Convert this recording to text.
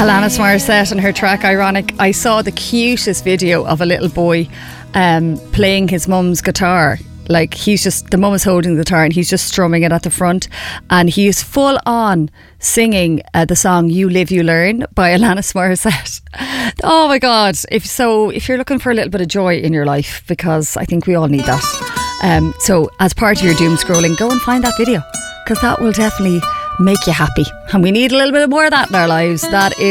Alanis Morissette and her track Ironic. I saw the cutest video of a little boy playing his mum's guitar. Like, the mum is holding the guitar and he's just strumming it at the front, and he is full on singing the song You Live You Learn by Alanis Morissette. Oh my God. If you're looking for a little bit of joy in your life, because I think we all need that, so as part of your doom scrolling, go and find that video, because that will definitely make you happy, and we need a little bit more of that in our lives. That is